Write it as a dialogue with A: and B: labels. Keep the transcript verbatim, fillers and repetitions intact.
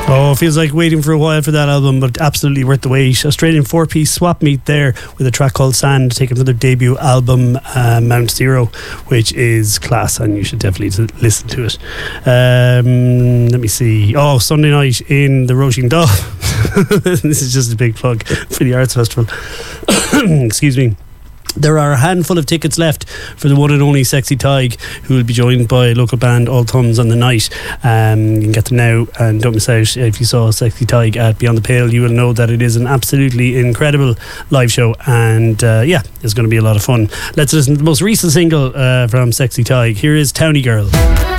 A: Oh, it feels like waiting for a while for that album, but absolutely worth the wait. Australian four-piece Swap Meet there with a track called Sand, taken from their debut album uh, Mount Zero, which is class, and you should definitely t- listen to it. Um, let me see. Oh, Sunday night in the Roisin Dove. This is just a big plug for the Arts Festival. Excuse me. There are a handful of tickets left for the one and only Sexy Tig, who will be joined by local band All Thumbs on the night. Um, you can get them now, and don't miss out. If you saw Sexy Tig at Beyond the Pale, you will know that it is an absolutely incredible live show, and uh, yeah, it's going to be a lot of fun. Let's listen to the most recent single uh, from Sexy Tig. Here is Townie Girl.